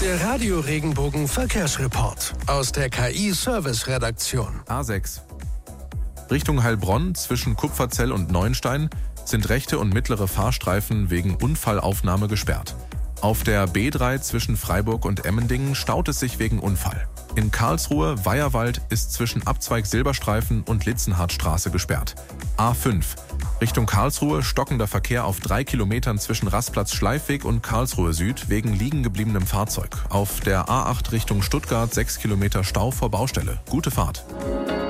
Der Radio Regenbogen Verkehrsreport aus der KI Service Redaktion. A6. Richtung Heilbronn zwischen Kupferzell und Neuenstein sind rechte und mittlere Fahrstreifen wegen Unfallaufnahme gesperrt. Auf der B3 zwischen Freiburg und Emmendingen staut es sich wegen Unfall. In Karlsruhe, Weierwald ist zwischen Abzweig Silberstreifen und Litzenhardtstraße gesperrt. A5. Richtung Karlsruhe stockender Verkehr auf 3 Kilometern zwischen Rastplatz Schleifweg und Karlsruhe Süd wegen liegen gebliebenem Fahrzeug. Auf der A8 Richtung Stuttgart 6 Kilometer Stau vor Baustelle. Gute Fahrt.